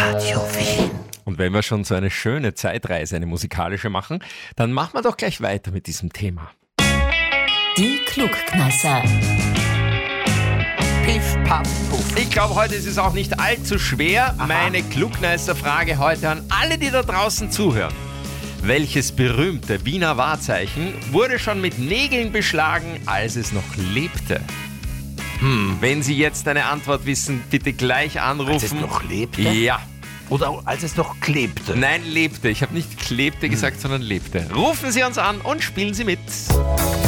Radio Wien. Und wenn wir schon so eine schöne Zeitreise, eine musikalische machen, dann machen wir doch gleich weiter mit diesem Thema. Die Klugkneisser. Piff, paff, puff. Ich glaube, heute ist es auch nicht allzu schwer. Meine Klugkneister-Frage heute an alle, die da draußen zuhören. Welches berühmte Wiener Wahrzeichen wurde schon mit Nägeln beschlagen, als es noch lebte? Wenn Sie jetzt eine Antwort wissen, bitte gleich anrufen. Als es noch lebte? Ja. Oder als es noch klebte? Nein, lebte. Ich habe nicht klebte gesagt, sondern lebte. Rufen Sie uns an und spielen Sie mit.